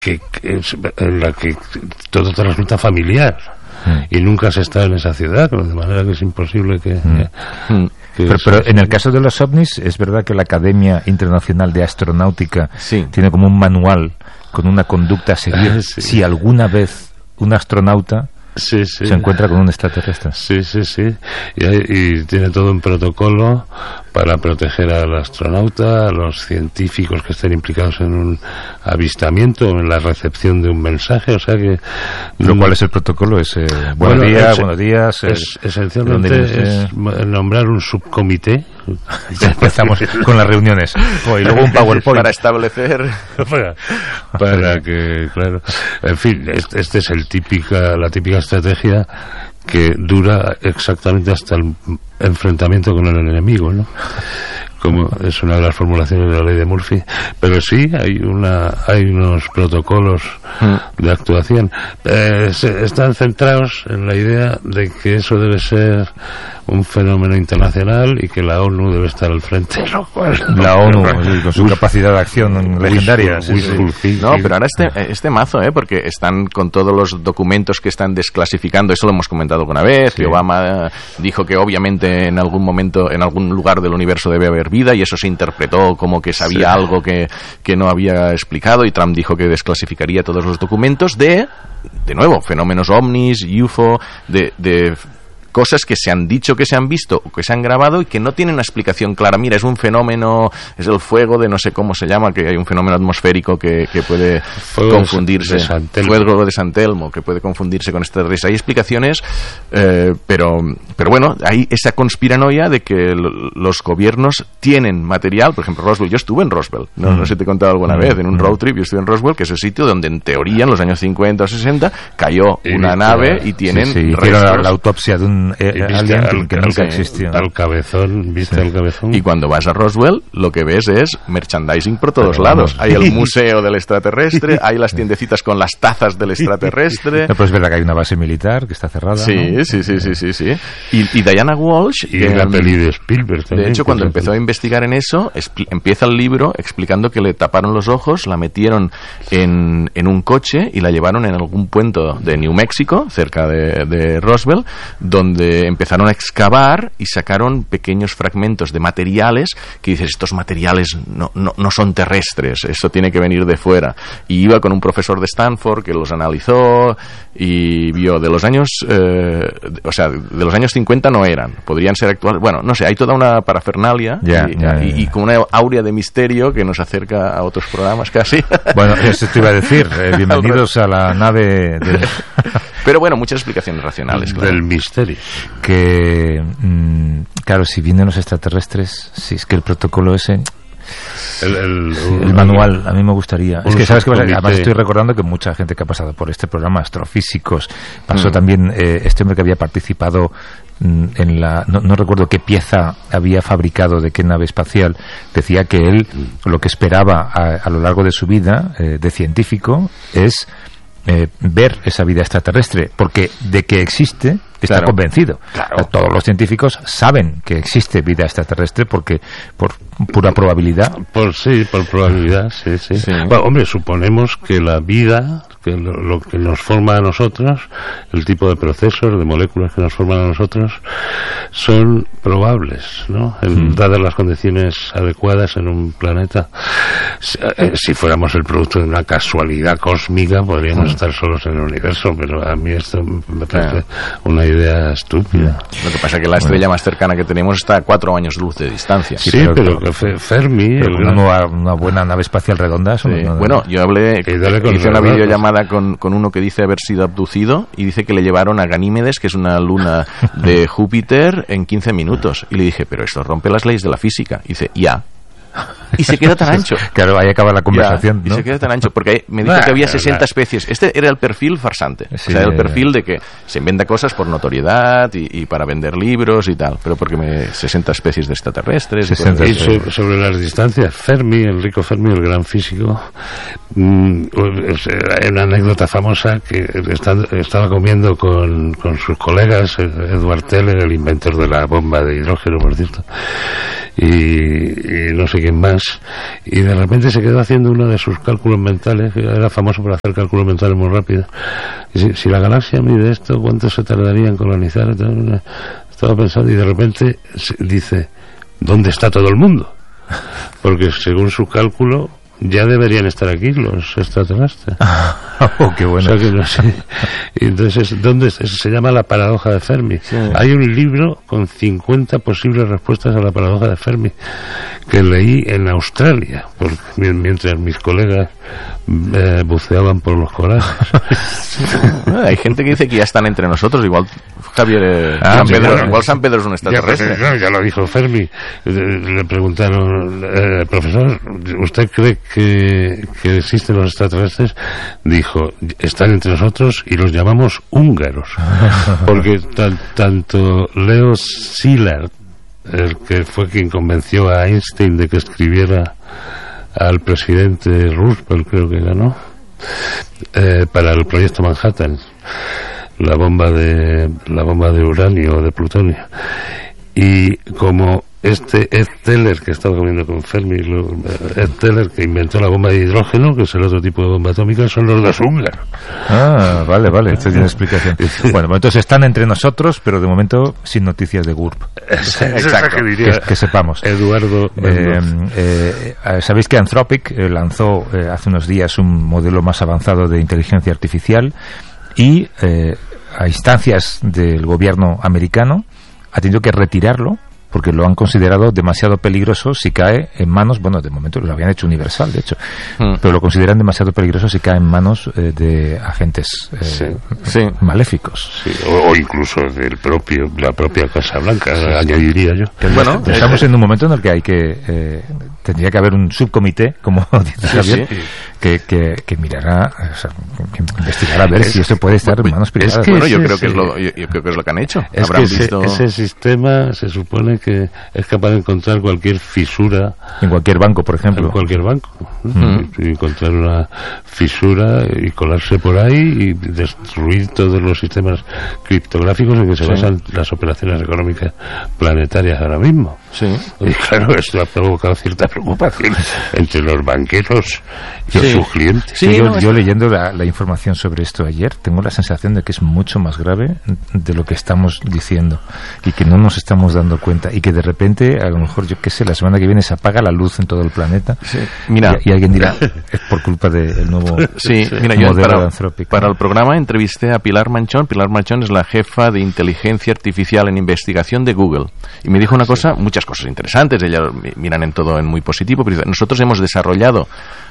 en la que todo te resulta familiar y nunca has estado en esa ciudad, de manera que es imposible que pero en el caso de los ovnis, es verdad que la Academia Internacional de Astronáutica tiene como un manual con una conducta a seguir si alguna vez un astronauta se encuentra con un extraterrestre. Sí. Y tiene todo un protocolo para proteger al astronauta, a los científicos que estén implicados en un avistamiento o en la recepción de un mensaje. O sea que... ¿Cuál es el protocolo? Buenos días. Esencialmente es nombrar un subcomité. Empezamos con las reuniones. Y luego un PowerPoint. Para establecer... para que, claro... En fin, este es la típica estrategia que dura exactamente hasta el enfrentamiento con el enemigo, ¿no? Como es una de las formulaciones de la ley de Murphy. Pero sí, hay unos protocolos de actuación. Están centrados en la idea de que eso debe ser un fenómeno internacional y que la ONU debe estar al frente. La ONU, con su capacidad de acción legendaria. No, pero ahora este mazo, porque están con todos los documentos que están desclasificando. Eso lo hemos comentado alguna vez, que Obama dijo que obviamente en algún momento, en algún lugar del universo debe haber vida, y eso se interpretó como que sabía algo que no había explicado, y Trump dijo que desclasificaría todos los documentos de nuevo, fenómenos ovnis, UFO, de cosas que se han dicho, que se han visto o que se han grabado y que no tienen una explicación clara. Mira, es un fenómeno, es el fuego de no sé cómo se llama, que hay un fenómeno atmosférico que puede confundirse. Fuego de San Telmo, que puede confundirse con extraterrestres. Hay explicaciones, pero bueno, hay esa conspiranoia de que los gobiernos tienen material. Por ejemplo, Roswell. Yo estuve en Roswell, no sé si te he contado alguna vez, en un road trip. Yo estuve en Roswell, que es el sitio donde en teoría en los años 50 o 60 cayó una nave y tienen restos. La autopsia de un alien que nunca existió. Al cabezón, ¿viste el cabezón? Y cuando vas a Roswell, lo que ves es merchandising por todos lados. Hay el museo del extraterrestre, hay las tiendecitas con las tazas del extraterrestre. No, pues es verdad que hay una base militar que está cerrada. Sí. Y Diana Walsh... Y la peli de Spielberg también. De hecho, cuando empezó a investigar en eso, empieza el libro explicando que le taparon los ojos, la metieron en un coche y la llevaron en algún puente de New Mexico, cerca de Roswell, donde empezaron a excavar y sacaron pequeños fragmentos de materiales que dices, estos materiales no son terrestres, esto tiene que venir de fuera. Y iba con un profesor de Stanford que los analizó y vio de los años de los años 50 no eran, podrían ser actuales. Bueno, no sé, hay toda una parafernalia y con una aurea de misterio que nos acerca a otros programas casi. Bueno, eso te iba a decir, bienvenidos a la nave de... Pero bueno, muchas explicaciones racionales, claro. Del misterio. Que, claro, si vienen los extraterrestres, si es que el protocolo ese... El manual, a mí me gustaría. Es que, ¿sabes qué pasa? Además estoy recordando que mucha gente que ha pasado por este programa, astrofísicos, pasó también este hombre que había participado en la... No recuerdo qué pieza había fabricado de qué nave espacial, decía que él lo que esperaba a lo largo de su vida de científico es ver esa vida extraterrestre, porque de que existe está convencido. Claro. Todos los científicos saben que existe vida extraterrestre porque por pura probabilidad. Por probabilidad, sí. Bueno, hombre, suponemos que la vida, que lo que nos forma a nosotros, el tipo de procesos, de moléculas que nos forman a nosotros, son probables, ¿no? Dadas las condiciones adecuadas en un planeta. Si fuéramos el producto de una casualidad cósmica, podríamos estar solos en el universo, pero a mí esto me parece una idea estúpida. Lo que pasa es que la estrella más cercana que tenemos está a 4 años luz de distancia. Sí, pero Fermi... Una buena nave espacial redonda... Eso bueno, yo hice una videollamada con uno que dice haber sido abducido y dice que le llevaron a Ganímedes, que es una luna de Júpiter, en 15 minutos. Y le dije, pero esto rompe las leyes de la física. Y dice, ya. Y se queda tan ancho. Claro, ahí acaba la conversación, ¿no? Y se queda tan ancho, porque me dijo que había 60 especies. Este era el perfil farsante. O sea, el perfil de que se inventa cosas por notoriedad y para vender libros y tal. Pero porque 60 especies de extraterrestres. Sobre las distancias, Enrico Fermi, el gran físico, hay una anécdota famosa que estaba comiendo con sus colegas, Edward Teller, el inventor de la bomba de hidrógeno, por cierto, y no sé quién más, y de repente se quedó haciendo uno de sus cálculos mentales, que era famoso por hacer cálculos mentales muy rápidos. Y si la galaxia mide esto, ¿cuánto se tardaría en colonizar? Estaba pensando, y de repente dice, ¿dónde está todo el mundo? Porque según su cálculo ya deberían estar aquí los extraterrestres. Oh, qué bueno. O sea que no sé. Y entonces, ¿dónde se llama la paradoja de Fermi? Sí. Hay un libro con 50 posibles respuestas a la paradoja de Fermi que leí en Australia, porque mientras mis colegas buceaban por los corales. Hay gente que dice que ya están entre nosotros, igual Javier igual San Pedro es un extraterrestre. Ya lo dijo Fermi. Le preguntaron, profesor, ¿usted cree que existen los extraterrestres? Dijo, están entre nosotros y los llamamos húngaros. Porque tanto Leo Szilard, el que fue quien convenció a Einstein de que escribiera al presidente Roosevelt, creo que ganó, para el proyecto Manhattan, la bomba de uranio o de plutonio, y como Ed Teller, que estaba comiendo con Fermi, Ed Teller, que inventó la bomba de hidrógeno, que es el otro tipo de bomba atómica, son los dos húngaros. Vale, esto tiene explicación. Bueno, entonces están entre nosotros, pero de momento sin noticias de GURP. Exacto. Que sepamos. Eduardo sabéis que Anthropic lanzó hace unos días un modelo más avanzado de inteligencia artificial y a instancias del gobierno americano ha tenido que retirarlo porque lo han considerado demasiado peligroso si cae en manos, bueno, de momento lo habían hecho universal, de hecho, pero lo consideran demasiado peligroso si cae en manos de agentes maléficos. Sí, o incluso la propia Casa Blanca, añadiría yo. Bueno, estamos en un momento en el que hay que tendría que haber un subcomité, como dice Javier, que mirará, que investigará a ver si esto puede estar en manos privadas. Yo creo que es lo que han hecho. Ese sistema se supone que es capaz de encontrar cualquier fisura en cualquier banco, por ejemplo. En cualquier banco. Encontrar una fisura y colarse por ahí y destruir todos los sistemas criptográficos en que se basan las operaciones económicas planetarias ahora mismo. Sí. Y claro, esto ha provocado cierta preocupación entre los banqueros y sus clientes. Sí, yo leyendo la información sobre esto ayer, tengo la sensación de que es mucho más grave de lo que estamos diciendo y que no nos estamos dando cuenta y que de repente, a lo mejor, yo qué sé, la semana que viene se apaga la luz en todo el planeta. Sí. Mira, y alguien dirá, es por culpa del nuevo modelo de Anthropic. Para el programa entrevisté a Pilar Manchón. Pilar Manchón es la jefa de inteligencia artificial en investigación de Google. Y me dijo muchas cosas interesantes. Ella miran en todo en muy positivo, pero nosotros hemos desarrollado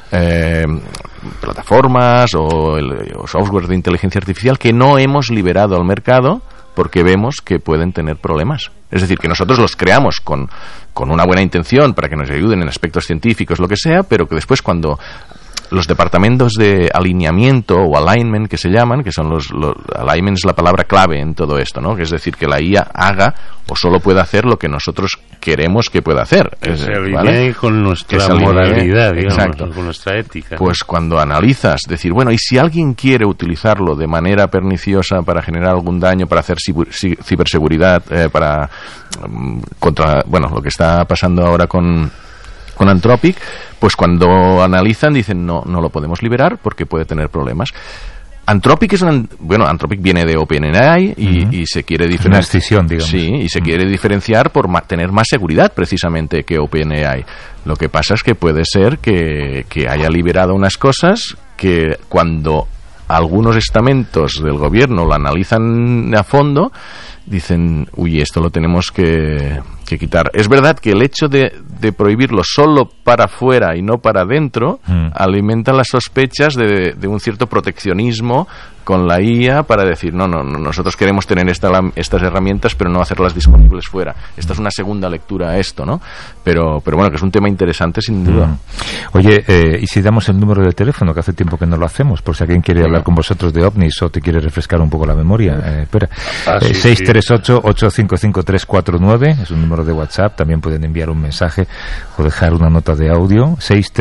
plataformas o software de inteligencia artificial que no hemos liberado al mercado porque vemos que pueden tener problemas. Es decir, que nosotros los creamos con una buena intención para que nos ayuden en aspectos científicos, lo que sea, pero que después cuando los departamentos de alineamiento o alignment que se llaman, que son los alignment es la palabra clave en todo esto, ¿no? Que es decir, que la IA haga o solo pueda hacer lo que nosotros queremos que pueda hacer. Que se alinee con nuestra moralidad, digamos, con nuestra ética. Pues cuando analizas, decir, bueno, y si alguien quiere utilizarlo de manera perniciosa para generar algún daño, para hacer ciberseguridad, contra, lo que está pasando ahora con Anthropic, pues cuando analizan dicen no lo podemos liberar porque puede tener problemas. Anthropic Anthropic viene de OpenAI y se quiere diferenciar. Una escisión, digamos. Sí, y se quiere diferenciar por tener más seguridad precisamente que OpenAI. Lo que pasa es que puede ser que haya liberado unas cosas que cuando algunos estamentos del gobierno lo analizan a fondo dicen, esto lo tenemos que quitar. Es verdad que el hecho de prohibirlo solo para afuera y no para adentro alimenta las sospechas de un cierto proteccionismo con la IA para decir, no, nosotros queremos tener estas herramientas pero no hacerlas disponibles fuera. Esta es una segunda lectura a esto, ¿no? Pero bueno, que es un tema interesante sin duda. Oye, ¿y si damos el número de teléfono, que hace tiempo que no lo hacemos, por si alguien quiere hablar con vosotros de ovnis o te quiere refrescar un poco la memoria? Espera. 638-855-349 es un número número de WhatsApp, también pueden enviar un mensaje o dejar una nota de audio,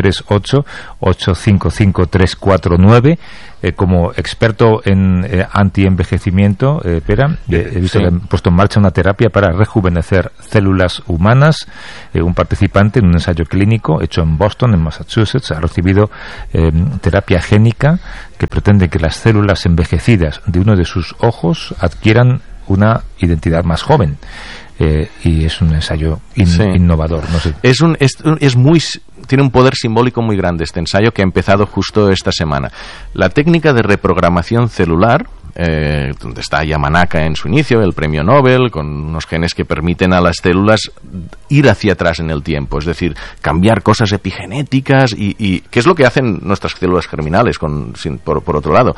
638-855-349. Como experto en anti-envejecimiento, Pera, he visto que han puesto en marcha una terapia para rejuvenecer células humanas. Un participante en un ensayo clínico hecho en Boston, en Massachusetts, ha recibido terapia génica que pretende que las células envejecidas de uno de sus ojos adquieran una identidad más joven. Y es un ensayo innovador, no sé. Tiene un poder simbólico muy grande este ensayo, que ha empezado justo esta semana. La técnica de reprogramación celular, donde está Yamanaka en su inicio, el premio Nobel, con unos genes que permiten a las células ir hacia atrás en el tiempo, es decir, cambiar cosas epigenéticas y ¿qué es lo que hacen nuestras células germinales por otro lado?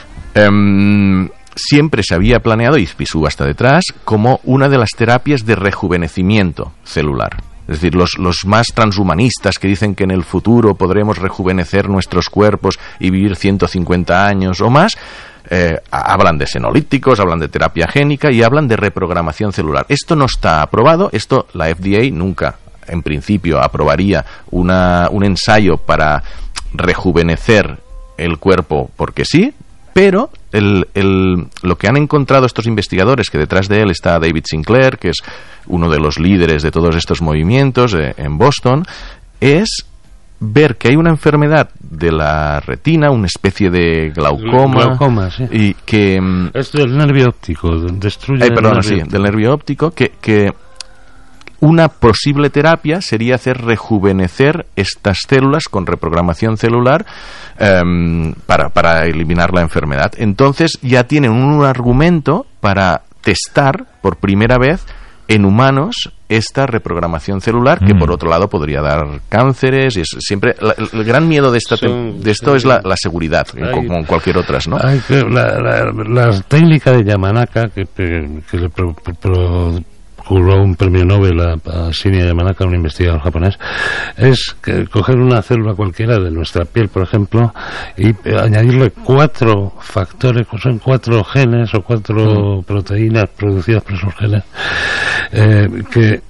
Siempre se había planeado, y Spisú hasta detrás, como una de las terapias de rejuvenecimiento celular. Es decir, los más transhumanistas que dicen que en el futuro podremos rejuvenecer nuestros cuerpos y vivir 150 años o más, hablan de senolíticos, hablan de terapia génica y hablan de reprogramación celular. Esto no está aprobado, la FDA nunca, en principio, aprobaría un ensayo para rejuvenecer el cuerpo porque sí. Pero lo que han encontrado estos investigadores, que detrás de él está David Sinclair, que es uno de los líderes de todos estos movimientos en Boston, es ver que hay una enfermedad de la retina, una especie de glaucoma, sí. Y que es del nervio óptico, destruye del nervio óptico, que una posible terapia sería hacer rejuvenecer estas células con reprogramación celular para eliminar la enfermedad. Entonces ya tienen un argumento para testar por primera vez en humanos esta reprogramación celular, que por otro lado podría dar cánceres. Y es siempre el gran miedo de esto es la seguridad, como en cualquier otras, ¿no? La técnica de Yamanaka que le procuró un premio Nobel a Shinya Yamanaka, un investigador japonés, es coger una célula cualquiera de nuestra piel, por ejemplo, y añadirle 4 factores, son 4 genes o 4 proteínas producidas por esos genes, que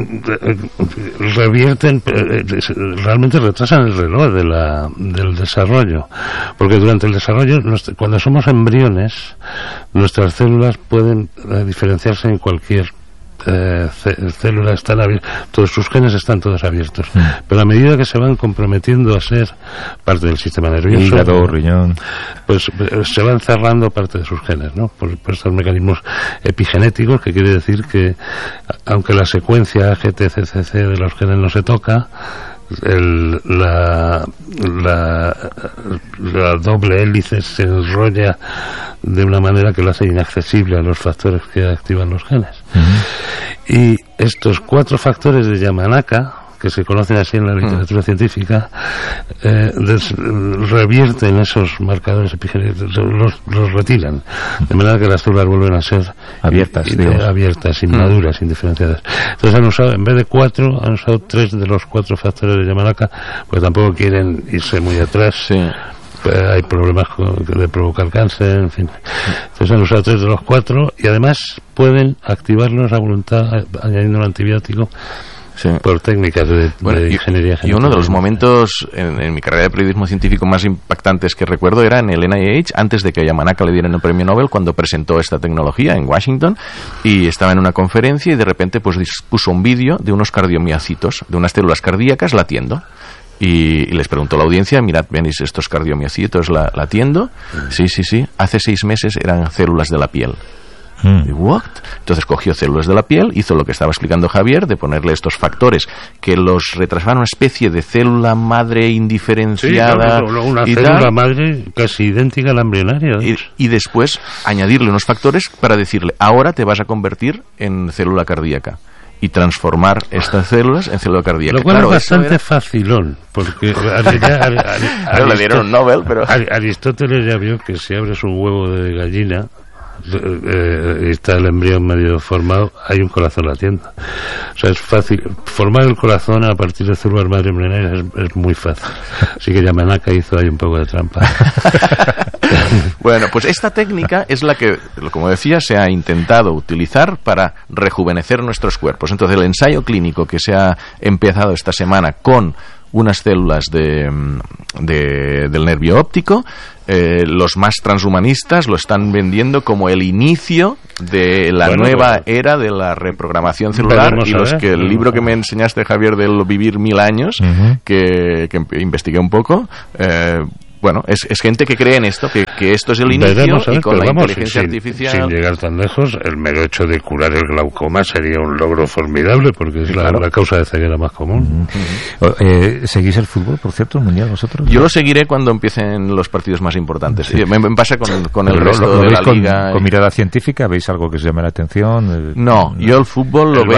revierten, realmente retrasan el reloj del desarrollo, porque durante el desarrollo, cuando somos embriones, nuestras células pueden diferenciarse en cualquier células, están todos sus genes están todos abiertos, pero a medida que se van comprometiendo a ser parte del sistema nervioso, hígado, riñón, pues se van cerrando parte de sus genes, ¿no? Por estos mecanismos epigenéticos, que quiere decir que aunque la secuencia GTCCC de los genes no se toca, la doble hélice se enrolla de una manera que lo hace inaccesible a los factores que activan los genes. Y estos 4 factores de Yamanaka, que se conocen así en la literatura científica, revierten esos marcadores epigenéticos, los retiran, de manera que las células vuelven a ser abiertas, inmaduras, indiferenciadas. Entonces han usado, en vez de 4, han usado 3 de los 4 factores de Yamanaka, pues tampoco quieren irse muy atrás. Sí. Hay problemas de provocar cáncer, en fin. Entonces han usado 3 de los 4 y además pueden activarlos a voluntad añadiendo un antibiótico. Sí. Por técnicas de ingeniería genética. Y uno de los momentos en mi carrera de periodismo científico más impactantes que recuerdo era en el NIH, antes de que a Yamanaka le dieran el premio Nobel, cuando presentó esta tecnología en Washington, y estaba en una conferencia y de repente pues puso un vídeo de unos cardiomiocitos, de unas células cardíacas latiendo. Y les preguntó a la audiencia, mirad, ¿veis estos cardiomiocitos latiendo? Sí, hace 6 meses eran células de la piel. ¿What? Entonces cogió células de la piel, hizo lo que estaba explicando Javier, de ponerle estos factores que los retrasaban, una especie de célula madre indiferenciada. Sí, una célula madre casi idéntica a la embrionaria. Y después añadirle unos factores para decirle, ahora te vas a convertir en célula cardíaca. Y transformar estas células en célula cardíaca. Lo cual es bastante facilón, porque le dieron un Nobel, pero Aristóteles ya vio que si abres un huevo de gallina y está el embrión medio formado, hay un corazón latiendo. O sea, es fácil. Formar el corazón a partir de células madre embrionarias es muy fácil. Así que Yamanaka hizo ahí un poco de trampa. Bueno, pues esta técnica es la que, como decía, se ha intentado utilizar para rejuvenecer nuestros cuerpos. Entonces, el ensayo clínico que se ha empezado esta semana con unas células del nervio óptico, los más transhumanistas lo están vendiendo como el inicio de la nueva era de la reprogramación celular, y el libro que me enseñaste, Javier, del Vivir 1000 años, que investigué un poco, bueno, es gente que cree en esto, que esto es el inicio, y con la inteligencia artificial... Sin llegar tan lejos, el mero hecho de curar el glaucoma sería un logro formidable, porque es la causa de ceguera más común. ¿Seguís el fútbol, por cierto, el Mundial, vosotros? Yo lo seguiré cuando empiecen los partidos más importantes. Sí. Me pasa con el resto de la liga. ¿Con mirada científica veis algo que os llame la atención? No, yo el fútbol lo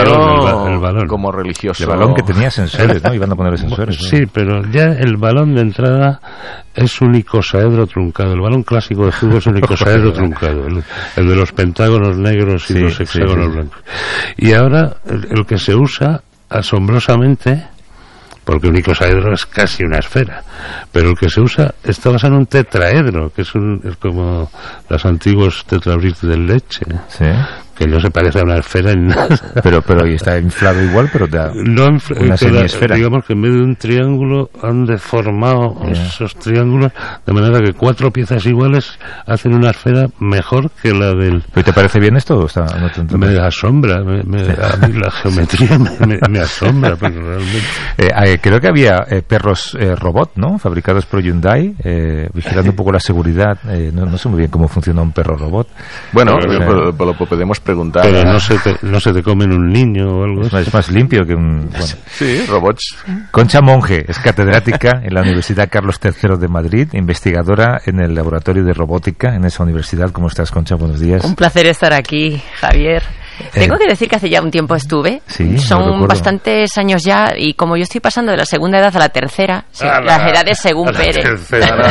veo como religioso. El balón que tenía sensores, ¿no? Iban a poner sensores, ¿no? Sí, pero ya el balón de entrada es un icosaedro truncado. El balón clásico de fútbol es un icosaedro truncado, el de los pentágonos negros y los hexágonos blancos. Y ahora el que se usa asombrosamente, porque un icosaedro es casi una esfera, pero el que se usa está basado en un tetraedro, que es como los antiguos tetrabriks de leche. Sí. Que no se parece a una esfera en nada. Pero y está inflado igual, pero da una semiesfera. Digamos que en vez de un triángulo han deformado esos triángulos de manera que 4 piezas iguales hacen una esfera mejor que la del... ¿Pero te parece bien esto? ¿O me asombra, a mí la geometría me asombra, pero realmente... creo que había perros robot, ¿no? Fabricados por Hyundai, vigilando un poco la seguridad. No sé muy bien cómo funciona un perro robot. Bueno, lo podemos preguntar. Pero no se te comen un niño o algo. Es más limpio que un... Bueno. Sí, robots. Concha Monge es catedrática en la Universidad Carlos III de Madrid, investigadora en el laboratorio de robótica en esa universidad. ¿Cómo estás, Concha? Buenos días. Un placer estar aquí, Javier. Tengo que decir que hace ya un tiempo estuve. Sí, son bastantes años ya, y como yo estoy pasando de la segunda edad a la tercera, las edades según Pérez,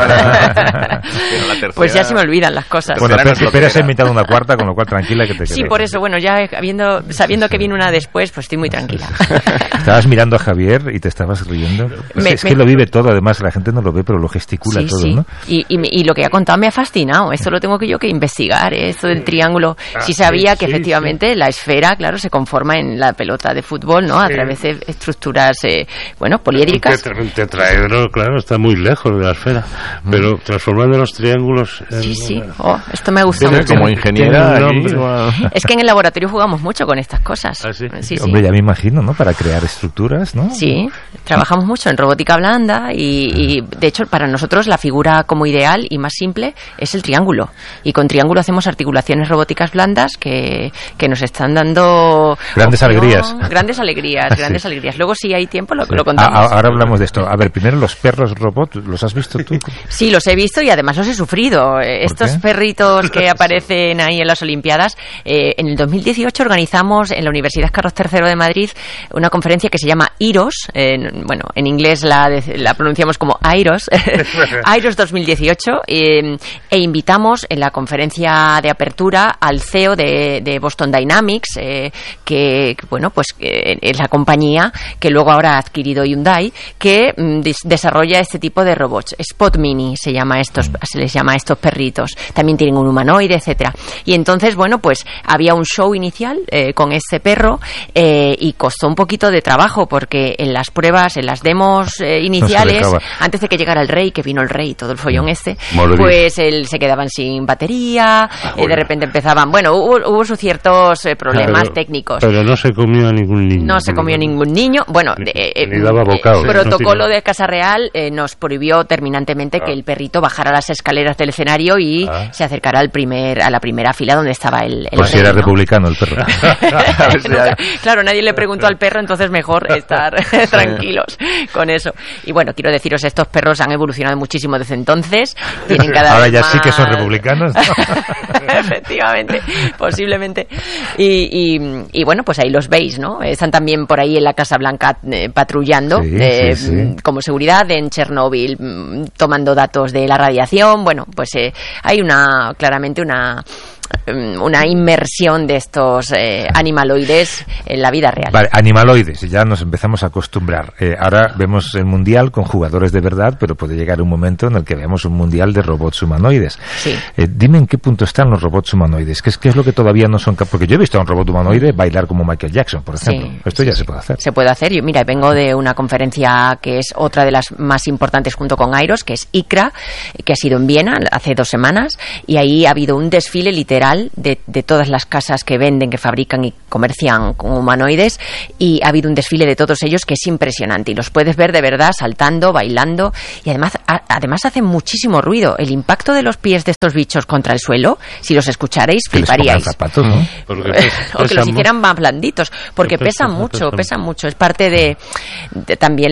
pues ya se me olvidan las cosas. Bueno, Pérez ha invitado una cuarta, con lo cual tranquila que te quedes. Sí, por eso, bueno, ya sabiendo que viene una después, pues estoy muy tranquila. Estabas mirando a Javier y te estabas riendo. Es que lo vive todo, además la gente no lo ve, pero lo gesticula todo, ¿no? Y lo que ha contado me ha fascinado. Esto lo tengo que investigar, esto del triángulo. Sí sabía que efectivamente la esfera, claro, se conforma en la pelota de fútbol, ¿no? A través de estructuras, poliédricas. Un tetraedro, claro, está muy lejos de la esfera, pero transformando los triángulos... esto me ha gustado mucho. Como ingeniera... Es que en el laboratorio jugamos mucho con estas cosas. Sí. Hombre, ya me imagino, ¿no? Para crear estructuras, ¿no? Sí, trabajamos mucho en robótica blanda y de hecho, para nosotros la figura como ideal y más simple es el triángulo. Y con triángulo hacemos articulaciones robóticas blandas que nos están dando grandes alegrías. Grandes alegrías. Luego, si hay tiempo, lo contamos. Ahora hablamos de esto. A ver, primero, los perros robot, ¿los has visto tú? Sí, los he visto y además los he sufrido. Estos perritos que aparecen ahí en las Olimpiadas. En el 2018 organizamos en la Universidad Carlos III de Madrid una conferencia que se llama IROS. En inglés la pronunciamos como AIROS. AIROS 2018. E invitamos en la conferencia de apertura al CEO de Boston Dynamics, que es la compañía que luego ahora ha adquirido Hyundai, que desarrolla este tipo de robots. Spot Mini se les llama a estos perritos. También tienen un humanoide, etcétera. Y entonces, había un show inicial con este perro y costó un poquito de trabajo porque en las pruebas, en las demos iniciales, antes de que llegara el rey, que vino el rey, todo el follón pues se quedaban sin batería, de repente empezaban, hubo sus ciertos problemas técnicos. Pero no se comió a ningún niño. No se comió ningún niño. Ni daba bocado. El protocolo de Casa Real nos prohibió terminantemente que el perrito bajara las escaleras del escenario y se acercara a la primera fila donde estaba el pues rey, era republicano el perro. Claro, nadie le preguntó al perro, entonces mejor estar tranquilos con eso. Y quiero deciros, estos perros han evolucionado muchísimo desde entonces. Tienen cada Ahora vez ya más... sí que son republicanos, ¿no? Efectivamente, posiblemente. Y pues ahí los veis, ¿no? Están también por ahí en la Casa Blanca patrullando como seguridad, en Chernóbil tomando datos de la radiación. Hay claramente una una inmersión de estos animaloides en la vida real. Vale, animaloides, ya nos empezamos a acostumbrar. Ahora vemos el mundial con jugadores de verdad, pero puede llegar un momento en el que veamos un mundial de robots humanoides. Sí. Dime en qué punto están los robots humanoides. ¿Qué es lo que todavía no son capaces? Porque yo he visto a un robot humanoide bailar como Michael Jackson, por ejemplo. Sí, Esto ya se puede hacer. Se puede hacer. Yo, mira, vengo de una conferencia que es otra de las más importantes junto con Airos, que es ICRA, que ha sido en Viena hace 2 semanas, y ahí ha habido un desfile literal de todas las casas que venden, que fabrican y comercian con humanoides, y ha habido un desfile de todos ellos que es impresionante, y los puedes ver de verdad saltando, bailando, y además hacen muchísimo ruido. El impacto de los pies de estos bichos contra el suelo, si los escucharais, fliparíais. Zapatos, ¿no? O que los hicieran más blanditos, porque pesan mucho. Es parte de también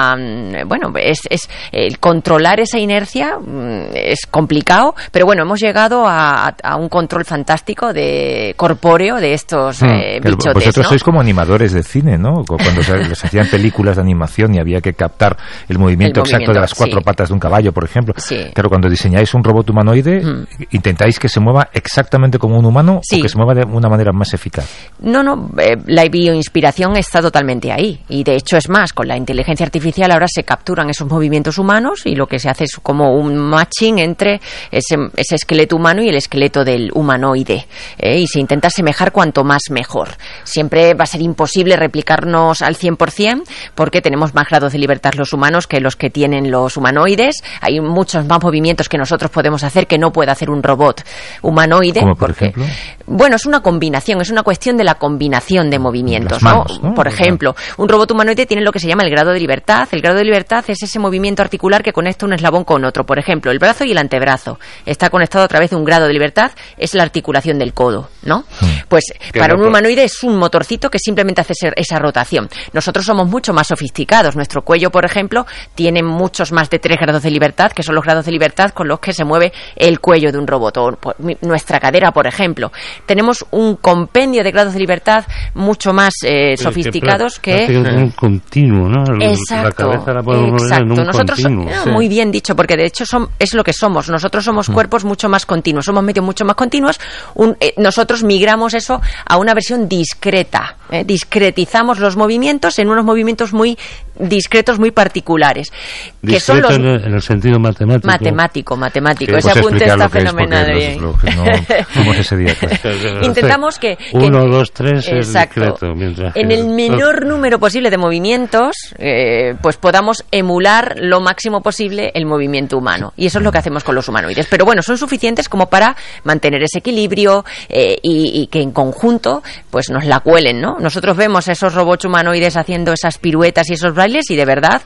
bueno, es el controlar esa inercia es complicado, pero bueno, hemos llegado a un control fantástico de corpóreo de estos bichotes. Vosotros, ¿no? sois como animadores de cine, ¿no? Cuando les hacían películas de animación y había que captar el movimiento exacto de las 4 patas de un caballo, por ejemplo. Sí. Claro, cuando diseñáis un robot humanoide, ¿intentáis que se mueva exactamente como un humano o que se mueva de una manera más eficaz? No, la bioinspiración está totalmente ahí, y de hecho es más, con la inteligencia artificial ahora se capturan esos movimientos humanos y lo que se hace es como un matching entre ese esqueleto humano y el esqueleto del humanoide, y se intenta asemejar cuanto más mejor. Siempre va a ser imposible replicarnos al 100% porque tenemos más grados de libertad los humanos que los que tienen los humanoides. Hay muchos más movimientos que nosotros podemos hacer que no puede hacer un robot humanoide. ¿Cómo, por ejemplo? Bueno, es una combinación, es una cuestión de la combinación de movimientos, manos, ¿no? Por ejemplo, un robot humanoide tiene lo que se llama el grado de libertad. El grado de libertad es ese movimiento articular que conecta un eslabón con otro. Por ejemplo, el brazo y el antebrazo está conectado a través de un grado de libertad, es la articulación del codo, ¿no? Pues para un humanoide es un motorcito que simplemente hace esa rotación. Nosotros somos mucho más sofisticados. Nuestro cuello, por ejemplo, tiene muchos más de 3 grados de libertad, que son los grados de libertad con los que se mueve el cuello de un robot. O nuestra cadera, por ejemplo. Tenemos un compendio de grados de libertad mucho más sofisticados que... un continuo, ¿no? Exacto, la cabeza la podemos mover en un nosotros continuo. Muy bien dicho, porque de hecho es lo que somos. Nosotros somos cuerpos mucho más continuos, somos medios mucho más continuos. Nosotros migramos eso a una versión discreta. Discretizamos los movimientos en unos movimientos muy discretos, muy particulares. Que son los... en el sentido matemático. Matemático. Ese apunte está fenomenal. Intentamos que 1, 2, 3 es discreto. En el menor número posible de movimientos, pues podamos emular lo máximo posible el movimiento humano. Y eso es lo que hacemos con los humanoides. Pero bueno, son suficientes como para mantener ese equilibrio y que en conjunto pues nos la cuelen, ¿no? Nosotros vemos a esos robots humanoides haciendo esas piruetas y esos bailes y de verdad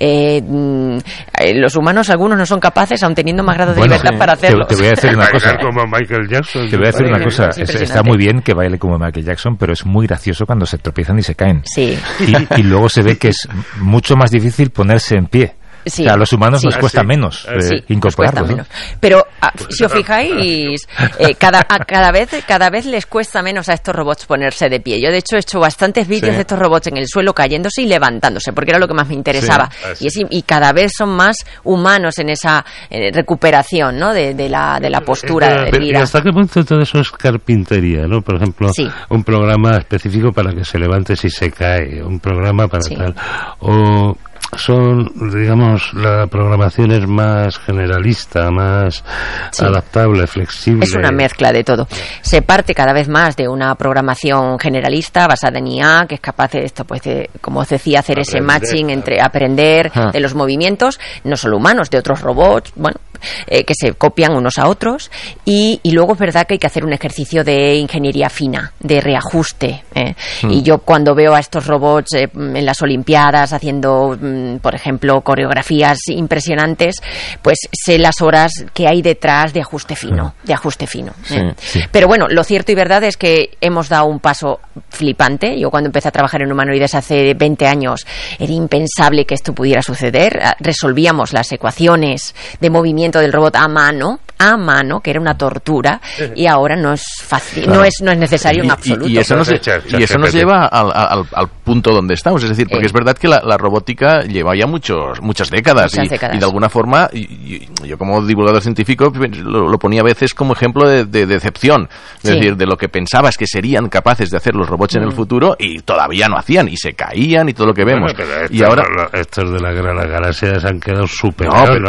los humanos algunos no son capaces, aun teniendo más grado de libertad para hacerlo. Te voy a decir una cosa. Como Michael Jackson. Te voy a decir una cosa. Está muy bien que baile como Michael Jackson, pero es muy gracioso cuando se tropiezan y se caen. Sí. Y luego se ve que es mucho más difícil ponerse en pie. Sí, o sea, a los humanos nos cuesta menos incorporarlos, ¿no? Pero si os fijáis, cada vez les cuesta menos a estos robots ponerse de pie. Yo de hecho he hecho bastantes vídeos de estos robots en el suelo cayéndose y levantándose, porque era lo que más me interesaba. Y cada vez son más humanos en esa recuperación, ¿no? de la postura de vida. ¿Y hasta qué punto todo eso es carpintería, no? Por ejemplo, un programa específico para que se levante si se cae, un programa para tal, o son, digamos, la programación es más generalista, más adaptable, flexible. Es una mezcla de todo. Se parte cada vez más de una programación generalista basada en IA, que es capaz de esto, pues, como os decía, hacer ese matching entre aprender de los movimientos, no solo humanos, de otros robots, bueno, que se copian unos a otros, y luego es verdad que hay que hacer un ejercicio de ingeniería fina, de reajuste. Y yo cuando veo a estos robots en las Olimpiadas haciendo, por ejemplo, coreografías impresionantes, pues sé las horas que hay detrás de ajuste fino, Pero bueno, lo cierto y verdad es que hemos dado un paso flipante. Yo cuando empecé a trabajar en humanoides hace 20 años era impensable que esto pudiera suceder. Resolvíamos las ecuaciones de movimiento del robot a mano, a mano, que era una tortura, y ahora no es fácil, claro. no es necesario en absoluto. Y eso nos lleva al punto donde estamos, es decir, porque es verdad que la robótica lleva ya muchas décadas, y de alguna forma, yo como divulgador científico lo ponía a veces como ejemplo de decepción, es decir, de lo que pensabas que serían capaces de hacer los robots en el futuro y todavía no hacían, y se caían y todo lo que vemos. Y ahora estos de la galaxia se han quedado súper.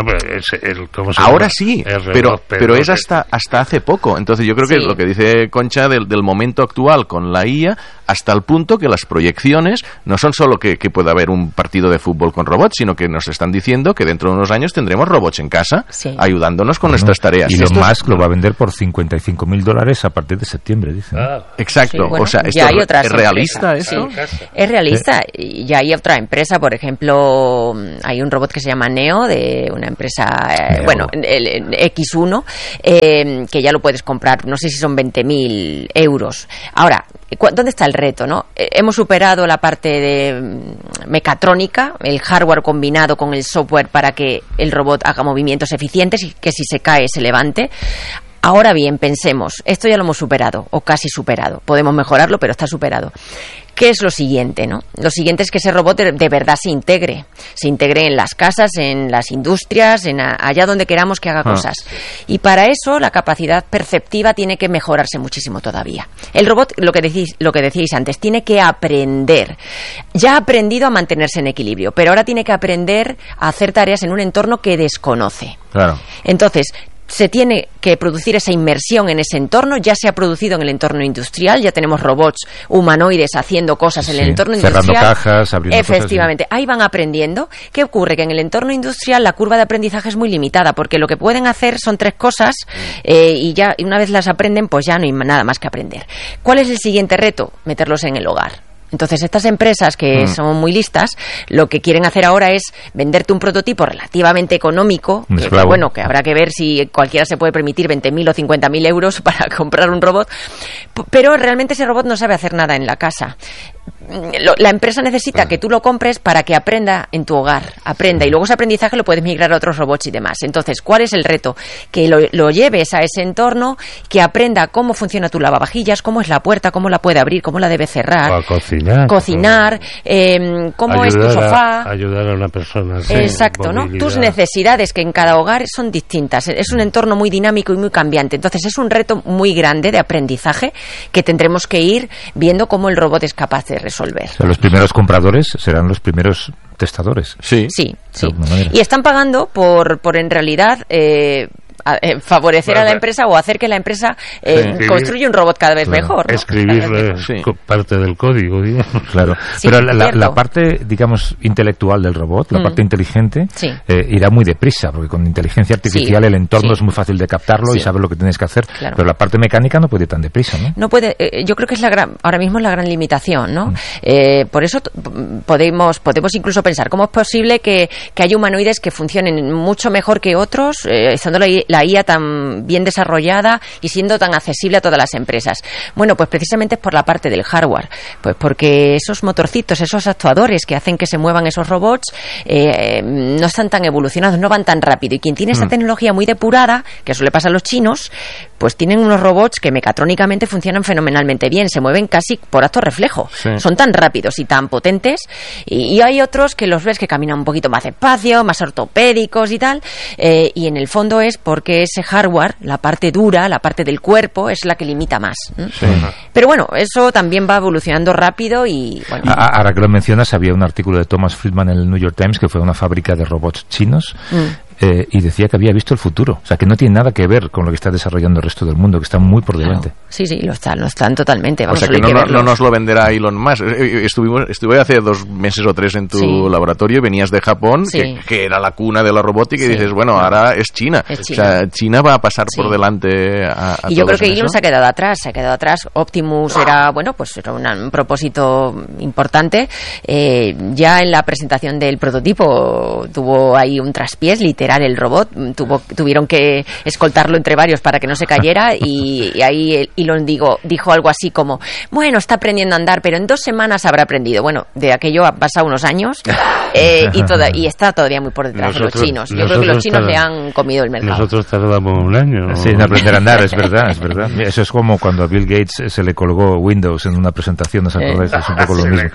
Ahora sí, pero es hasta hace poco. Entonces yo creo que lo que dice Concha del momento actual con la IA, hasta el punto que las proyecciones no son solo que pueda haber un partido de fútbol con robots, sino que nos están diciendo que dentro de unos años tendremos robots en casa ayudándonos con nuestras tareas. Y Elon Musk lo va a vender por $55,000 a partir de septiembre, dicen. Exacto. O sea, ¿es realista eso? Sí, es realista. Y ya hay otra empresa, por ejemplo, hay un robot que se llama Neo, de una empresa, el X1, que ya lo puedes comprar, no sé si son 20.000 euros. Ahora, ¿dónde está el reto, no? Hemos superado la parte de mecatrónica, el hardware combinado con el software para que el robot haga movimientos eficientes y que si se cae se levante. Ahora bien, pensemos, esto ya lo hemos superado, o casi superado. Podemos mejorarlo, pero está superado. ¿Qué es lo siguiente, no? Lo siguiente es que ese robot de verdad se integre en las casas, en las industrias, allá donde queramos que haga cosas. Y para eso la capacidad perceptiva tiene que mejorarse muchísimo todavía. El robot, lo que decíais antes, tiene que aprender. Ya ha aprendido a mantenerse en equilibrio, pero ahora tiene que aprender a hacer tareas en un entorno que desconoce. Claro. Entonces, se tiene que producir esa inmersión en ese entorno. Ya se ha producido en el entorno industrial, ya tenemos robots humanoides haciendo cosas en el entorno industrial. Cerrando cajas, abriendo Efectivamente, ahí van aprendiendo. ¿Qué ocurre? Que en el entorno industrial la curva de aprendizaje es muy limitada, porque lo que pueden hacer son 3 cosas y ya una vez las aprenden, pues ya no hay nada más que aprender. ¿Cuál es el siguiente reto? Meterlos en el hogar. Entonces, estas empresas que son muy listas, lo que quieren hacer ahora es venderte un prototipo relativamente económico, que habrá que ver si cualquiera se puede permitir 20.000 o 50.000 euros para comprar un robot, pero realmente ese robot no sabe hacer nada en la casa. La empresa necesita que tú lo compres para que aprenda en tu hogar, y luego ese aprendizaje lo puedes migrar a otros robots y demás. Entonces, ¿cuál es el reto? Que lo lleves a ese entorno, que aprenda cómo funciona tu lavavajillas, cómo es la puerta, cómo la puede abrir, cómo la debe cerrar, cocinar, cómo es tu sofá, ayudar a una persona. Exacto, ¿no? Tus necesidades, que en cada hogar son distintas. Es un entorno muy dinámico y muy cambiante. Entonces, es un reto muy grande de aprendizaje que tendremos que ir viendo cómo el robot es capaz de resolver. O sea, los primeros compradores serán los primeros testadores. Sí. Y están pagando por en realidad favorecer a la empresa o hacer que la empresa construya un robot cada vez mejor, ¿no? Escribir parte del código, digamos. Claro. Pero la parte, digamos, intelectual del robot, la parte inteligente, irá muy deprisa, porque con inteligencia artificial el entorno es muy fácil de captarlo y saber lo que tienes que hacer. Claro. Pero la parte mecánica no puede ir tan deprisa, ¿no? No puede. Yo creo que es ahora mismo es la gran limitación, ¿no? Por eso podemos incluso pensar cómo es posible que haya humanoides que funcionen mucho mejor que otros, estando la IA tan bien desarrollada y siendo tan accesible a todas las empresas. Bueno, pues precisamente es por la parte del hardware, pues porque esos motorcitos, esos actuadores que hacen que se muevan esos robots no están tan evolucionados, no van tan rápido, y quien tiene esa tecnología muy depurada, que eso le pasa a los chinos, pues tienen unos robots que mecatrónicamente funcionan fenomenalmente bien, se mueven casi por acto reflejo, son tan rápidos y tan potentes, y hay otros que los ves que caminan un poquito más despacio, más ortopédicos y tal, y en el fondo es porque ese hardware, la parte dura, la parte del cuerpo, es la que limita más. Pero bueno, eso también va evolucionando rápido y... Bueno. Ahora que lo mencionas, había un artículo de Thomas Friedman en el New York Times, que fue una fábrica de robots chinos, y decía que había visto el futuro, o sea, que no tiene nada que ver con lo que está desarrollando el resto del mundo, que está muy por delante. Claro. Sí, lo están totalmente. Vamos, o sea, que no nos lo venderá Elon Musk. Estuve hace 2 meses o 3 en tu laboratorio, venías de Japón, que era la cuna de la robótica, y dices, bueno, ahora es China. O sea, China va a pasar por delante a y yo creo que Elon se ha quedado atrás. Optimus era un propósito importante. Ya en la presentación del prototipo tuvo ahí un traspiés literal, lateral el robot, tuvieron que escoltarlo entre varios para que no se cayera, y ahí Elon dijo algo así como, bueno, está aprendiendo a andar, pero en 2 semanas habrá aprendido. Bueno, de aquello han pasado unos años y está todavía muy por detrás de los chinos. Yo creo que los chinos le han comido el mercado. Nosotros tardamos un año. Sí, en aprender a andar, es verdad. Eso es como cuando a Bill Gates se le colgó Windows en una presentación, ¿os acordáis? Es un poco lo mismo.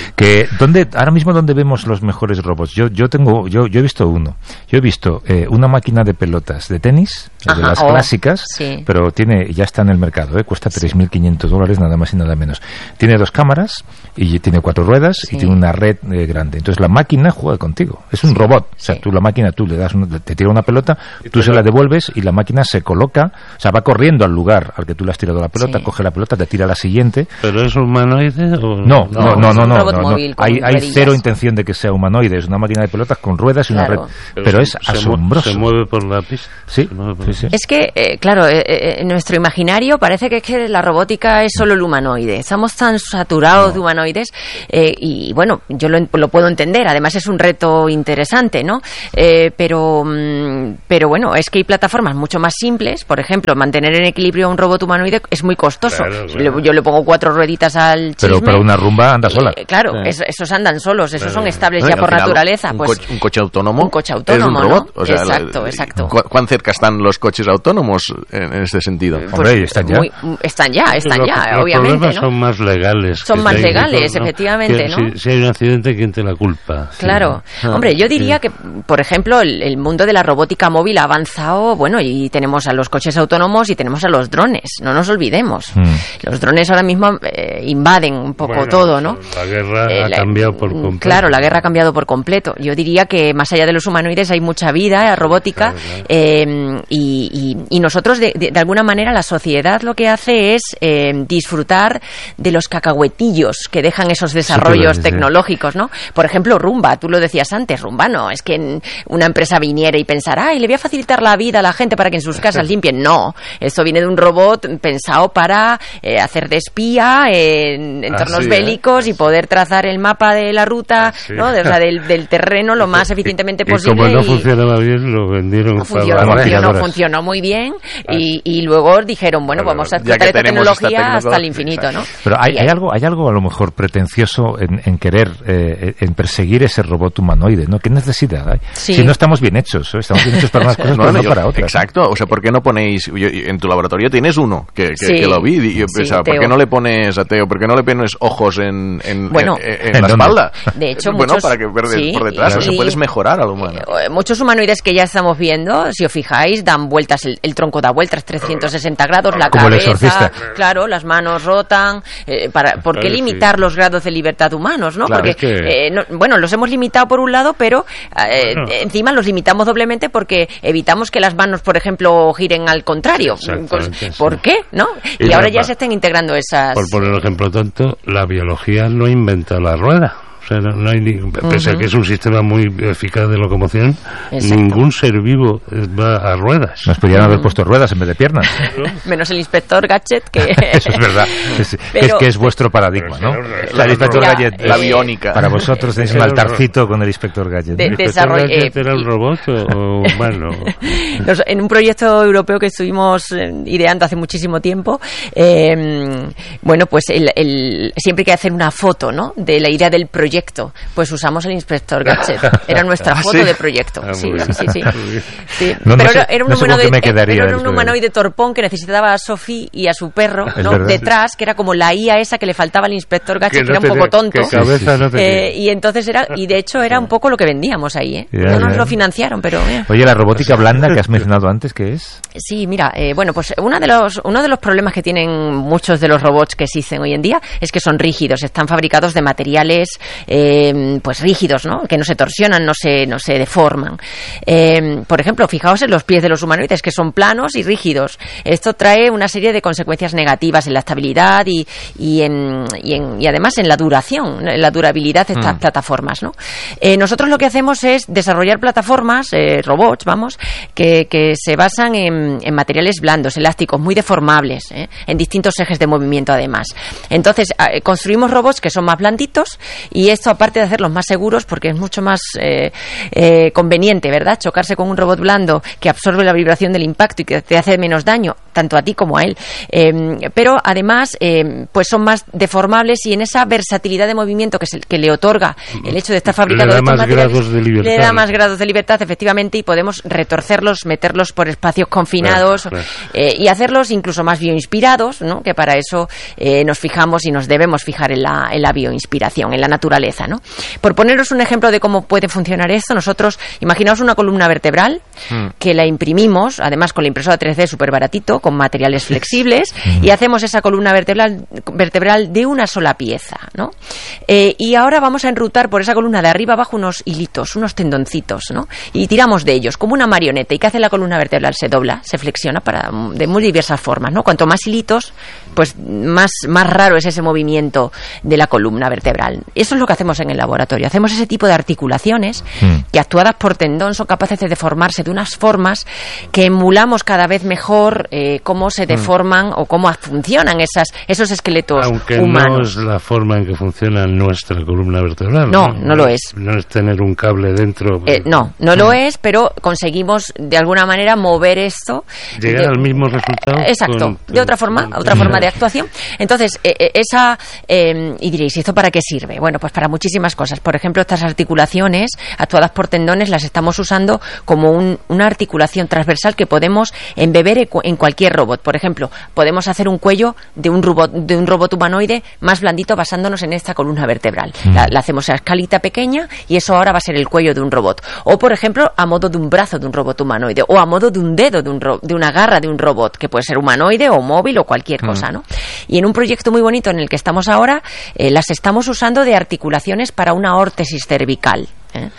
Ahora mismo, ¿dónde vemos los mejores robots? Yo he visto uno. Yo he visto una máquina de pelotas de tenis, de las clásicas, sí. pero ya está en el mercado, cuesta $3.500, nada más y nada menos. Tiene 2 cámaras y tiene 4 ruedas y tiene una red grande. Entonces la máquina juega contigo. Es un robot. O sea, tú le das te tira una pelota, tú se la devuelves y la máquina se coloca, o sea, va corriendo al lugar al que tú le has tirado la pelota, coge la pelota, te tira la siguiente. ¿Pero es humanoide o...? No. Móvil, hay cero intención de que sea humanoide. Es una máquina de pelotas con ruedas y una red. Pero es asombroso. ¿Se mueve por la pista? Sí. Es que, en nuestro imaginario parece que la robótica es solo el humanoide. Estamos tan saturados de humanoides y bueno, yo lo puedo entender. Además es un reto interesante, ¿no? Pero bueno, es que hay plataformas mucho más simples. Por ejemplo, mantener en equilibrio un robot humanoide es muy costoso. Claro. Yo le pongo 4 rueditas al chisme. Pero una rumba anda sola. Claro, esos andan solos, esos son estables ya por naturaleza. Un coche autónomo. Un coche autónomo, es un robot. ¿no? O sea, exacto. ¿Cuán cerca están los coches autónomos en este sentido? Hombre, están ya. Están ya, obviamente. Los problemas ¿no? son más legales. Son más legales, efectivamente, ¿no? Si hay un accidente, ¿quién te la culpa? Claro. Hombre, yo diría que, por ejemplo, el mundo de la robótica móvil ha avanzado, bueno, y tenemos a los coches autónomos y tenemos a los drones, no nos olvidemos. Los drones ahora mismo invaden un poco todo, ¿no? La guerra ha cambiado por completo. Claro, la guerra ha cambiado por completo. Yo diría que más allá de los humanoides hay mucha vida robótica, claro. Y nosotros, de alguna manera, la sociedad lo que hace es disfrutar de los cacahuetillos que dejan esos desarrollos tecnológicos, ¿no? Por ejemplo, Rumba, tú lo decías antes, Rumba no, es que una empresa viniera y pensara, le voy a facilitar la vida a la gente para que en sus casas limpien. No, esto viene de un robot pensado para hacer de espía en entornos bélicos y poder trazar el mapa de la ruta, ¿no? Del terreno lo más eficientemente posible. Como no funcionaba bien, lo vendieron. Funcionó muy bien y luego dijeron, bueno, vamos a explotar esta tecnología hasta el infinito, ¿no? Pero hay algo a lo mejor pretencioso en querer en perseguir ese robot humanoide, ¿no? ¿Qué necesidad hay? Sí. Si no estamos bien hechos, estamos bien hechos para unas cosas, pero no para otras. Exacto, o sea, ¿por qué no ponéis, en tu laboratorio tienes uno que lo vi, y yo pensaba, ¿por qué no le pones a Teo, por qué no le pones ojos en la espalda? De hecho, para que ver por detrás, o sea, puedes mejorar al humano. Muchos humanoides que ya estamos viendo, si os fijáis, dan vueltas, el tronco da vueltas 360 grados, la como cabeza, claro, las manos rotan. ¿Por qué limitar los grados de libertad humanos, no? Claro, porque, los hemos limitado por un lado, pero encima los limitamos doblemente porque evitamos que las manos, por ejemplo, giren al contrario. ¿Por qué? ¿No? Y ahora ya se están integrando esas... Por poner un ejemplo tonto, la biología no inventa la rueda. O sea, no hay pese a que es un sistema muy eficaz de locomoción, ningún ser vivo va a ruedas. Nos podrían haber puesto ruedas en vez de piernas. Menos el inspector Gadget, que... Eso es verdad. Que es vuestro paradigma, ¿no? El inspector Gadget, la biónica. Para vosotros tenéis un altarcito con el inspector Gadget. ¿El inspector Gadget era un robot o humano? En un proyecto europeo que estuvimos ideando hace muchísimo tiempo, pues siempre hay que hacer una foto, ¿no? De la idea del proyecto. Pues usamos el inspector Gadget. Era nuestra foto de proyecto. Sí. Pero era un humanoide torpón que necesitaba a Sophie y a su perro, ¿no? Detrás, que era como la IA esa que le faltaba al inspector Gadget, que era un poco tonto. Y entonces y de hecho era un poco lo que vendíamos ahí, No nos lo financiaron, pero... Oye, la robótica blanda que has mencionado antes, ¿qué es? Sí, mira, pues uno de los problemas que tienen muchos de los robots que existen hoy en día es que son rígidos, están fabricados de materiales pues rígidos, ¿no? Que no se torsionan, no se deforman. Por ejemplo, fijaos en los pies de los humanoides, que son planos y rígidos. Esto trae una serie de consecuencias negativas en la estabilidad y además en la duración, en la durabilidad de estas plataformas, ¿no? Nosotros lo que hacemos es desarrollar plataformas, robots, que se basan en materiales blandos, elásticos, muy deformables, en distintos ejes de movimiento además. Entonces, construimos robots que son más blanditos y esto, aparte de hacerlos más seguros, porque es mucho más conveniente, ¿verdad?, chocarse con un robot blando que absorbe la vibración del impacto y que te hace menos daño, tanto a ti como a él. Pero además, pues son más deformables, y en esa versatilidad de movimiento que le otorga el hecho de estar fabricado de estos materiales, le da más grados de libertad, efectivamente, y podemos retorcerlos, meterlos por espacios confinados, y hacerlos incluso más bioinspirados, ¿no?, que para eso nos fijamos y nos debemos fijar en la bioinspiración, en la naturaleza, ¿no? Por poneros un ejemplo de cómo puede funcionar esto, nosotros, imaginaos una columna vertebral que la imprimimos, además con la impresora 3D súper baratito, con materiales flexibles, y hacemos esa columna vertebral de una sola pieza, ¿no? Y ahora vamos a enrutar por esa columna de arriba abajo unos hilitos, unos tendoncitos, ¿no? Y tiramos de ellos como una marioneta. ¿Y qué hace la columna vertebral? Se dobla, se flexiona de muy diversas formas, ¿no? Cuanto más hilitos, pues más raro es ese movimiento de la columna vertebral. Eso es lo que hacemos en el laboratorio. Hacemos ese tipo de articulaciones que, actuadas por tendón, son capaces de deformarse de unas formas que emulamos cada vez mejor cómo se deforman o cómo funcionan esos esqueletos aunque humanos. No es la forma en que funciona nuestra columna vertebral. No lo es. No es tener un cable dentro. No lo es, pero conseguimos de alguna manera mover esto. Llegar al mismo resultado. Exacto, de otra forma de actuación. Entonces, y diréis, ¿y esto para qué sirve? Bueno, pues para muchísimas cosas. Por ejemplo, estas articulaciones actuadas por tendones las estamos usando como una articulación transversal que podemos embeber en cualquier robot. Por ejemplo, podemos hacer un cuello de un robot humanoide más blandito basándonos en esta columna vertebral. La hacemos a escalita pequeña y eso ahora va a ser el cuello de un robot. O, por ejemplo, a modo de un brazo de un robot humanoide, o a modo de un dedo de una garra de un robot, que puede ser humanoide o móvil o cualquier cosa, ¿no? Y en un proyecto muy bonito en el que estamos ahora, las estamos usando de articulaciones para una órtesis cervical.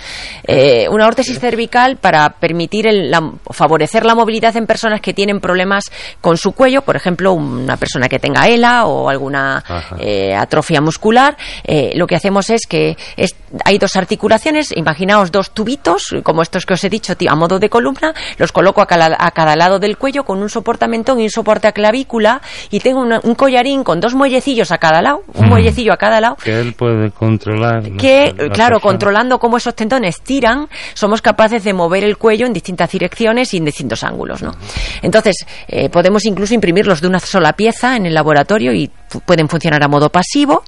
Una órtesis cervical para permitir favorecer la movilidad en personas que tienen problemas con su cuello, por ejemplo, una persona que tenga ELA o alguna atrofia muscular. Lo que hacemos es que hay dos articulaciones, imaginaos dos tubitos, como estos que os he dicho, a modo de columna, los coloco a cada lado del cuello con un soportamentón y un soporte a clavícula, y tengo un collarín con dos muellecillos a cada lado, un muellecillo a cada lado. Que él puede controlar. Controlando cómo esos tendones tiran, somos capaces de mover el cuello en distintas direcciones y en distintos ángulos, ¿no? Entonces, podemos incluso imprimirlos de una sola pieza en el laboratorio y pueden funcionar a modo pasivo,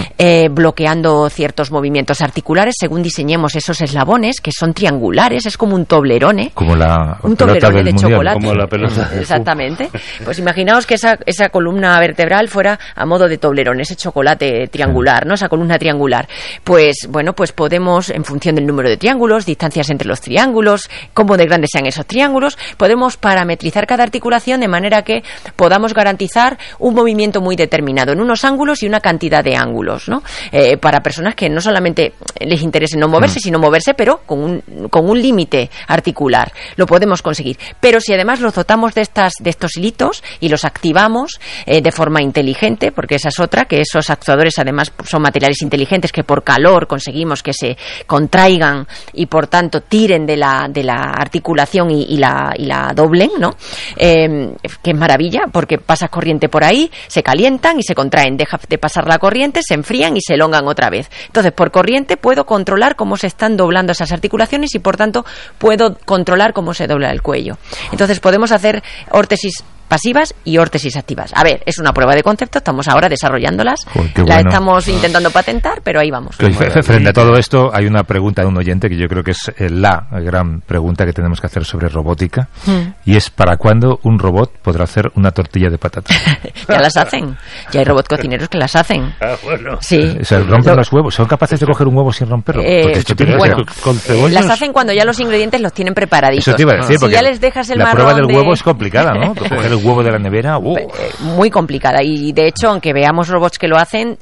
bloqueando ciertos movimientos articulares según diseñemos esos eslabones, que son triangulares, es como un toblerone. Como un toblerone de chocolate. Como la pelota. Exactamente. Pues imaginaos que esa columna vertebral fuera a modo de toblerone, ese chocolate triangular, ¿no? Esa columna triangular. Pues bueno, pues podemos, en función del número de triángulos, distancias entre los triángulos, cómo de grandes sean esos triángulos, podemos parametrizar cada articulación de manera que podamos garantizar un movimiento muy determinado en unos ángulos y una cantidad de ángulos, ¿no? Para personas que no solamente les interese no moverse, sino moverse, pero con un límite articular. Lo podemos conseguir. Pero si además los dotamos de estos hilitos y los activamos de forma inteligente, porque esa es otra, que esos actuadores además son materiales inteligentes que por calor conseguimos que se contraigan y por tanto tiren de la articulación y la doblen, ¿no? Que es maravilla, porque pasas corriente por ahí, se calientan y se contraen, deja de pasar la corriente, se enfrían y se elongan otra vez. Entonces, por corriente puedo controlar cómo se están doblando esas articulaciones y por tanto puedo controlar cómo se dobla el cuello. Entonces podemos hacer órtesis pasivas y órtesis activas. A ver, es una prueba de concepto, estamos ahora desarrollándolas, la estamos intentando patentar, pero ahí vamos. Frente a todo esto, hay una pregunta de un oyente que yo creo que es la gran pregunta que tenemos que hacer sobre robótica, y es: ¿para cuándo un robot podrá hacer una tortilla de patatas? Ya las hacen, ya hay robot cocineros que las hacen. Bueno. Sí. O sea, rompen los huevos, ¿son capaces de coger un huevo sin romperlo? Bueno, con cebollas. las hacen cuando ya los ingredientes los tienen preparaditos. Eso te iba a decir, si ya les dejas el la marrón prueba del huevo es complicada, ¿no? Coger el huevo de la nevera, muy complicada, y de hecho, aunque veamos robots que lo hacen,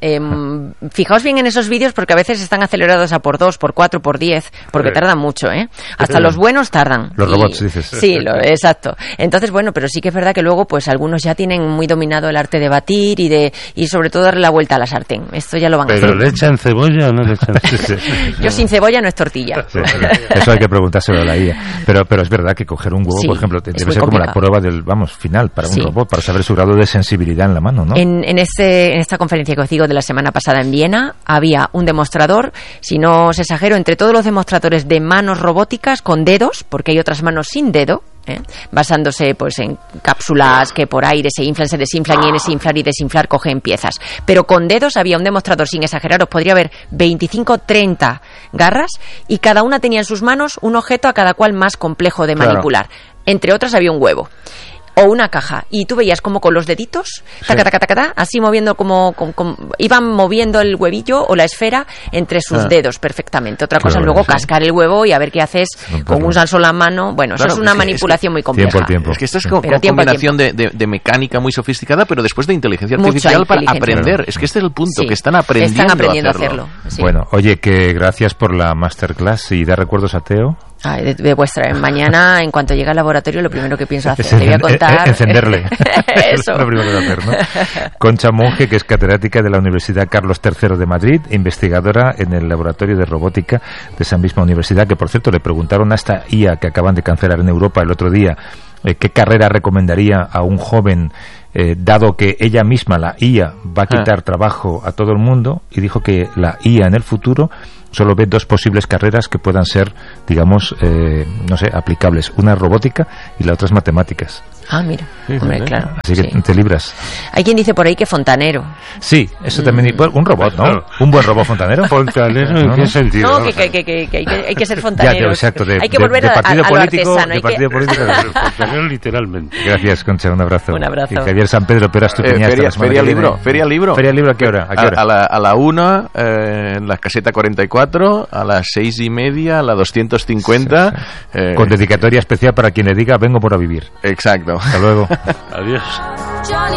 fijaos bien en esos vídeos, porque a veces están acelerados a por 2, por 4, por 10, porque tardan mucho, hasta los buenos tardan. Los robots, dices. Sí, exacto. Entonces, bueno, pero sí que es verdad que luego pues algunos ya tienen muy dominado el arte de batir y sobre todo darle la vuelta a la sartén. Esto ya lo van a hacer. ¿Pero le echan cebolla o no le echan cebolla? Yo sin cebolla no es tortilla. Sí, eso hay que preguntárselo a la IA. Pero es verdad que coger un huevo, por ejemplo, debe ser como la prueba del, final final para un robot, para saber su grado de sensibilidad en la mano, ¿no? En esta conferencia que os digo de la semana pasada en Viena, había un demostrador, si no os exagero, entre todos los demostradores de manos robóticas con dedos, porque hay otras manos sin dedo, basándose pues en cápsulas que por aire se inflan, se desinflan, y en ese inflar y desinflar cogen piezas, pero con dedos había un demostrador, sin exageraros, podría haber 25-30 garras, y cada una tenía en sus manos un objeto a cada cual más complejo de manipular. Entre otras había un huevo o una caja, y tú veías como con los deditos, taca, taca, taca, taca, así moviendo como iban moviendo el huevillo o la esfera entre sus dedos perfectamente. Otra cosa luego cascar el huevo y a ver qué haces con una sola mano. Bueno, eso es una manipulación muy compleja. Es que esto es como combinación de mecánica muy sofisticada, pero después de inteligencia artificial para aprender. Es que este es el punto, que están aprendiendo a hacerlo. Bueno, oye, que gracias por la masterclass y da recuerdos a Teo. De vuestra mañana, en cuanto llegue al laboratorio, lo primero que pienso hacer, le voy a contar... encenderle. Eso. Es lo primero que voy a hacer, ¿no? Concha Monge, que es catedrática de la Universidad Carlos III de Madrid, investigadora en el Laboratorio de Robótica de esa misma universidad, que por cierto le preguntaron a esta IA que acaban de cancelar en Europa el otro día, qué carrera recomendaría a un joven, dado que ella misma, la IA, va a quitar trabajo a todo el mundo, y dijo que la IA en el futuro solo ve dos posibles carreras que puedan ser, digamos, no sé, aplicables. Una es robótica y la otra es matemáticas. Mira, hombre, claro. Así que te libras. Hay quien dice por ahí que fontanero. Sí, eso también. Un robot, ¿no? Un buen robot fontanero. ¿Fontanero en qué sentido? No, que hay que ser fontanero. Exacto. Hay que volver a lo artesano. Partido político. Fontanero literalmente. Gracias, Concha, un abrazo. Un abrazo. Y Javier San Pedro, Peras tu piña hasta la semana que viene. Feria Libro. ¿Feria Libro a qué hora? A la 1, en la caseta 44, a las 6:30, a la 250. Con dedicatoria especial para quien le diga vengo por a vivir. Exacto. Hasta luego. Adiós.